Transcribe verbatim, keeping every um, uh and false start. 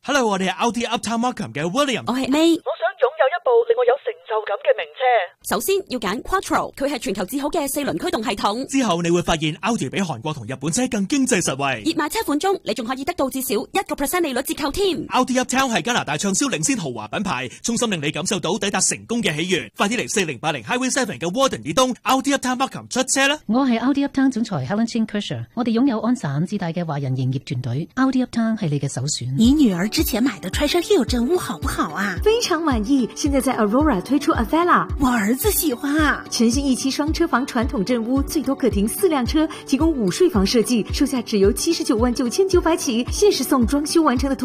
Hello， 我哋係 Audi Uptown Markham 嘅 William。 我係 May。 我想擁有一部令我有成就感嘅名車。 首先要揀 Quattro， 佢係全球至好嘅四輪驅動系統。 之後你會發現 Audi 比韓國同日本車更經濟實惠。 熱賣車款中，你仲可以得到至少一個 percent 利率折扣添。 Audi Uptown 係加拿大暢銷領先豪華品牌，衷心令你感受到抵達成功嘅喜悅。快啲嚟四零八零 Highway Seven 嘅 Warden 以東 Audi Uptown Markham 出車啦！ 我係 Audi Uptown 總裁 Helen Chin Kersher， 我哋擁有安省自帶嘅華人營業團隊。Audi Uptown 係你嘅首選。 你女兒之前買的 Treasure Hill 鎮屋好不好啊？ 非常滿意，現在在 Aurora 推出 Avella， 我兒子喜歡啊！ 全新一期雙車房傳統鎮屋，最多可停四輛車，提供午睡房設計，售價只由七十九萬九千九百起，限時送裝修完成的圖。